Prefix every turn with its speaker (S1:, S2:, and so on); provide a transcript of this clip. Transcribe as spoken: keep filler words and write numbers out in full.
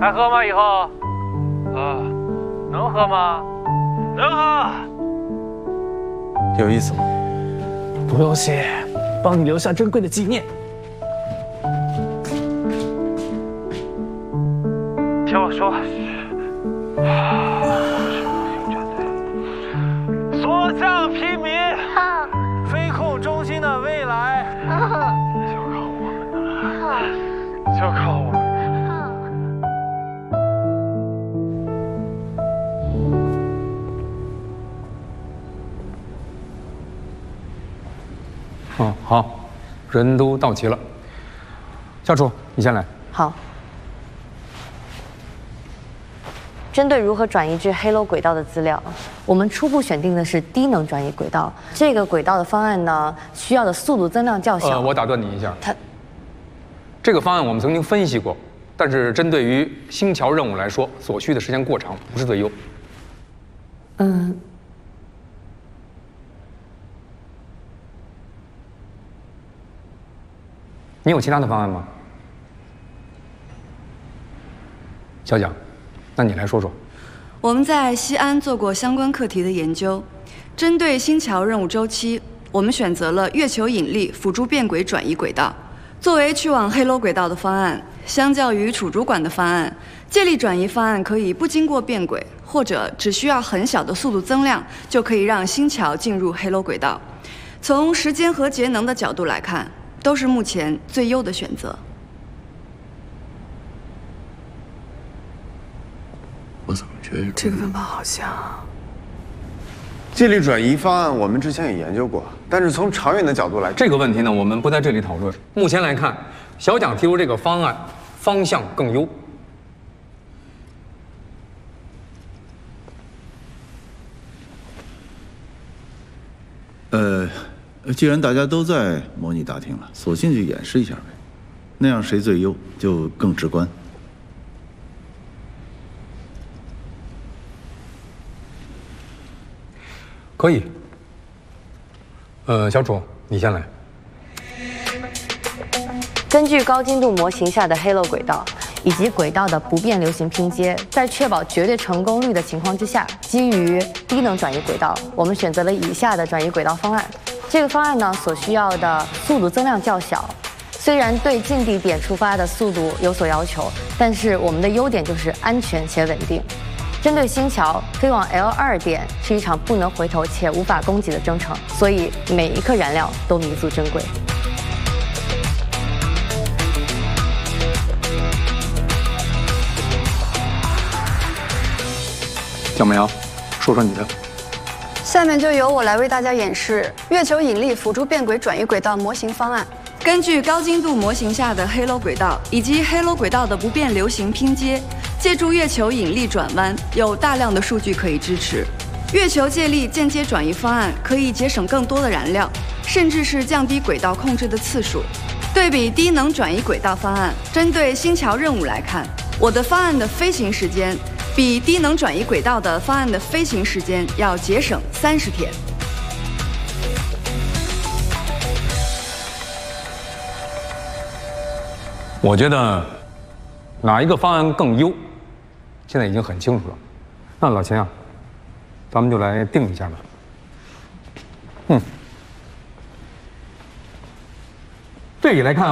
S1: 还喝吗？以后？啊，能喝吗？能喝。
S2: 有意思吗？
S3: 不用谢，帮你留下珍贵的纪念。
S1: 听我说。 所向披靡，飞控中心的未来就靠我们的了，就靠我们。
S4: 嗯，好，人都到齐了。教主，你先来。
S5: 好。 针对如何转移至黑楼轨道的资料，我们初步选定的是低能转移轨道。这个轨道的方案呢，需要的速度增量较小。
S4: 呃，我打断你一下，
S5: 它
S4: 这个方案我们曾经分析过，但是针对于星桥任务来说，所需的时间过长，不是最优。
S5: 嗯，
S4: 你有其他的方案吗，小蒋？ 那你来说说。
S6: 我们在西安做过相关课题的研究，针对星桥任务周期，我们选择了月球引力辅助变轨转移轨道作为去往黑楼轨道的方案。相较于储主管的方案，借力转移方案可以不经过变轨，或者只需要很小的速度增量，就可以让星桥进入黑楼轨道。从时间和节能的角度来看，都是目前最优的选择。
S2: 我怎么觉得
S7: 这个方法好像……
S2: 借力转移方案我们之前也研究过，但是从长远的角度来，
S4: 这个问题呢，我们不在这里讨论。目前来看，小蒋提出这个方案方向更优。
S8: 呃，既然大家都在模拟大厅了，索性就演示一下呗，那样谁最优就更直观。
S4: 可以。呃，小楚，你先来。
S5: 根据高精度模型下的黑楼轨道以及轨道的不变流行拼接，在确保绝对成功率的情况之下，基于低能转移轨道，我们选择了以下的转移轨道方案。这个方案呢，所需要的速度增量较小，虽然对近地点出发的速度有所要求，但是我们的优点就是安全且稳定。 针对星桥飞往 L 二点是一场不能回头且无法攻击的征程，所以每一克燃料都弥足珍贵。
S4: 蒋梅瑶，说说你的。
S7: 下面就由我来为大家演示月球引力辅助变轨转移轨道模型方案。
S6: 根据高精度模型下的黑楼轨道以及黑楼轨道的不变流行拼接，借助月球引力转弯，有大量的数据可以支持。月球借力间接转移方案可以节省更多的燃料，甚至是降低轨道控制的次数。对比低能转移轨道方案，针对星桥任务来看，我的方案的飞行时间比低能转移轨道的方案的飞行时间要节省三十天。
S4: 我觉得哪一个方案更优，现在已经很清楚了。那老秦啊，咱们就来定一下吧。嗯，对比来看。